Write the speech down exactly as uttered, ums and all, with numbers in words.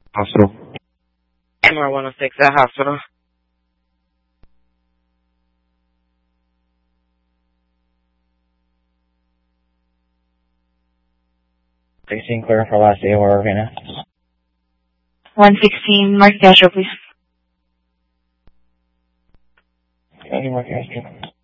Hospital. M R one oh six at hospital. sixteen clear for last day of order right now. one sixteen, Mark Castro, please. Any more Castro?